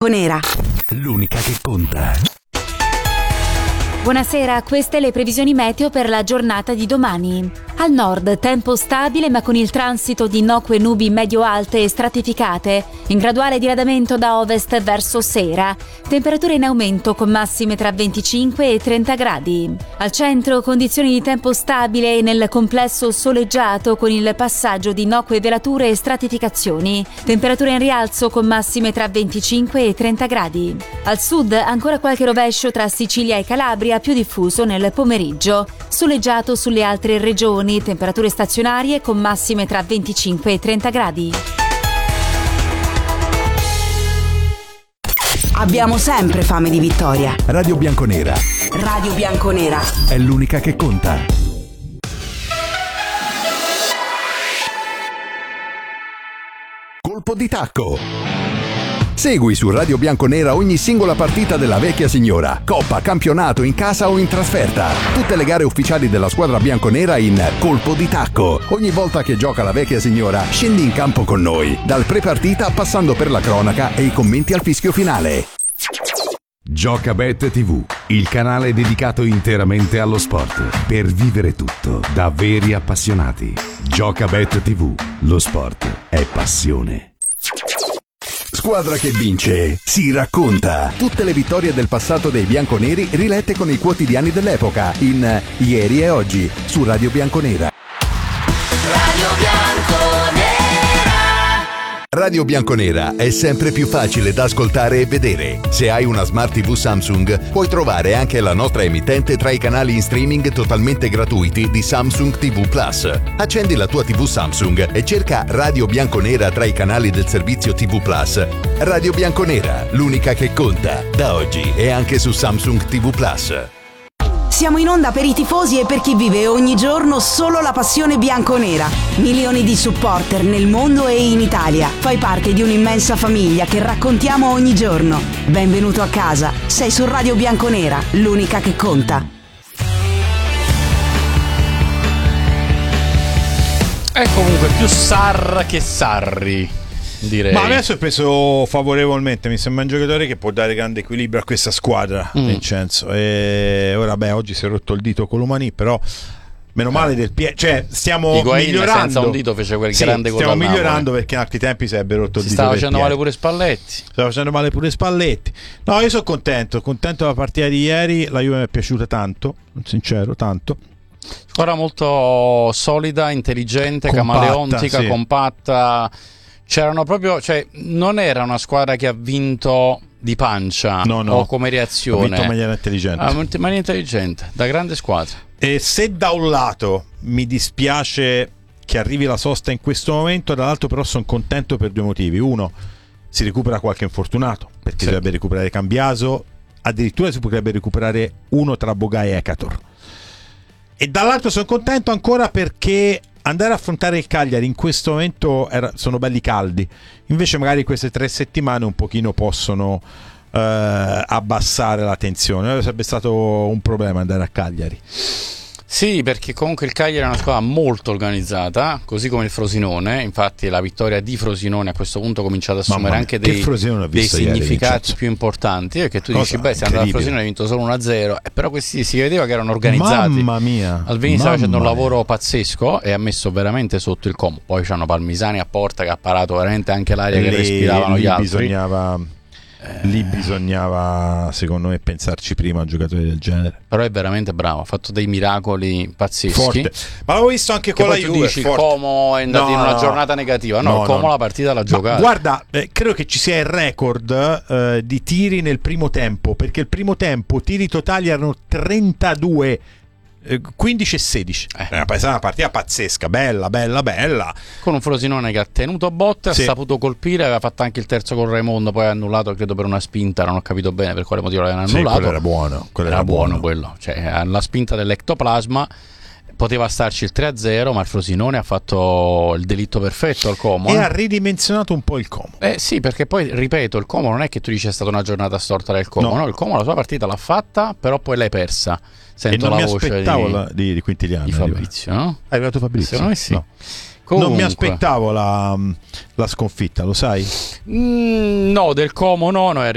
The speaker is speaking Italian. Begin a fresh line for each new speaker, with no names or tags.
Bianconera.
L'unica che conta.
Buonasera, queste le previsioni meteo per la giornata di domani. Al nord tempo stabile ma con il transito di innocue nubi medio-alte e stratificate, in graduale diradamento da ovest verso sera. Temperature in aumento con massime tra 25 e 30 gradi. Al centro condizioni di tempo stabile e nel complesso soleggiato con il passaggio di innocue velature e stratificazioni. Temperature in rialzo con massime tra 25 e 30 gradi. Al sud ancora qualche rovescio tra Sicilia e Calabria, più diffuso nel pomeriggio. Soleggiato sulle altre regioni, temperature stazionarie con massime tra 25 e 30 gradi.
Abbiamo sempre fame di vittoria.
Radio Bianconera.
Radio Bianconera.
È l'unica che conta. Colpo di tacco. Segui su Radio Bianconera ogni singola partita della vecchia signora. Coppa, campionato, in casa o in trasferta. Tutte le gare ufficiali della squadra bianconera in Colpo di tacco. Ogni volta che gioca la vecchia signora, scendi in campo con noi. Dal pre-partita passando per la cronaca e i commenti al fischio finale.
Giocabet TV, il canale dedicato interamente allo sport. Per vivere tutto da veri appassionati. Giocabet TV, lo sport è passione.
Squadra che vince si racconta. Tutte le vittorie del passato dei bianconeri rilette con i quotidiani dell'epoca in Ieri e Oggi su Radio Bianconera.
Radio Bianconera.
Radio Bianconera è sempre più facile da ascoltare e vedere. Se hai una Smart TV Samsung, puoi trovare anche la nostra emittente tra i canali in streaming totalmente gratuiti di Samsung TV Plus. Accendi la tua TV Samsung e cerca Radio Bianconera tra i canali del servizio TV Plus. Radio Bianconera, l'unica che conta. Da oggi è anche su Samsung TV Plus.
Siamo in onda per i tifosi e per chi vive ogni giorno solo la passione bianconera. Milioni di supporter nel mondo e in Italia. Fai parte di un'immensa famiglia che raccontiamo ogni giorno. Benvenuto a casa. Sei su Radio Bianconera, l'unica che conta.
È comunque più Sarra che Sarri, direi.
Ma adesso è preso favorevolmente, mi sembra un giocatore che può dare grande equilibrio a questa squadra, Vincenzo. E ora oggi si è rotto il dito Colomani, però meno male del piede, cioè stiamo
Higuain
migliorando.
Senza un dito fece quel grande gol.
Stiamo migliorando perché in altri tempi si sarebbe rotto il dito.
Stava facendo male pure Spalletti. No, io sono contento della partita di ieri. La Juve mi è piaciuta tanto, sincero, tanto. Squadra molto solida, intelligente, compatta, camaleontica, compatta. C'erano proprio, cioè non era una squadra che ha vinto di pancia o come reazione. Ha vinto in maniera intelligente. Da grande squadra.
E se da un lato mi dispiace che arrivi la sosta in questo momento, dall'altro però sono contento per due motivi. Uno, si recupera qualche infortunato, perché si dovrebbe recuperare Cambiaso, addirittura si potrebbe recuperare uno tra Bogai e Ekator. E dall'altro sono contento ancora perché andare a affrontare il Cagliari in questo momento sono belli caldi, invece magari queste 3 settimane un pochino possono abbassare la tensione. Sarebbe stato un problema andare a Cagliari.
Sì, perché comunque il Cagliari è una squadra molto organizzata, così come il Frosinone. Infatti la vittoria di Frosinone a questo punto comincia ad assumere anche dei significati più importanti, perché tu dici, se andato al Frosinone hai vinto solo 1-0, però questi si vedeva che erano organizzati.
Mamma mia,
Alvini stava facendo un lavoro pazzesco e ha messo veramente sotto il Como. Poi c'hanno Palmisani a porta che ha parato veramente anche l'aria che respiravano gli altri.
Lì bisognava, secondo me, pensarci prima a un giocatore del genere.
Però è veramente bravo, ha fatto dei miracoli pazzeschi.
Forte. Ma l'avevo visto anche con la Juve.
Dici, il Como è andato in una giornata negativa. No, il Como la partita l'ha giocata.
Guarda, credo che ci sia il record di tiri nel primo tempo, perché il primo tempo tiri totali erano 32, 15 e 16. È una partita pazzesca, bella.
Con un Frosinone che ha tenuto a botte, ha saputo colpire, aveva fatto anche il terzo con Raimondo, poi ha annullato credo per una spinta, non ho capito bene per quale motivo l'avevano annullato.
Quello era buono.
Era buono quello, cioè la spinta dell'ectoplasma. Poteva starci il 3-0, ma il Frosinone ha fatto il delitto perfetto al Como.
E ha ridimensionato un po' il Como.
Sì, perché poi, ripeto, il Como non è che tu dici è stata una giornata storta del Como. No, il Como la sua partita l'ha fatta, però poi l'hai persa. Sento
e non
la
mi
voce
aspettavo di Quintiliano.
Di Fabrizio, no?
È arrivato Fabrizio?
Secondo me sì.
No.
Comunque.
Non mi aspettavo la sconfitta, lo sai?
No, del Como no,